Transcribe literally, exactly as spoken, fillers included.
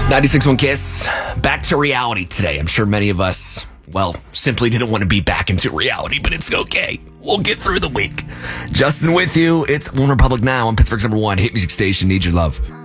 ninety-six point one Kiss, back to reality today. I'm sure many of us, well, simply didn't want to be back into reality, but it's okay. We'll get through the week. Justin with you. It's One Republic now on Pittsburgh's number one hit music station. Need your love.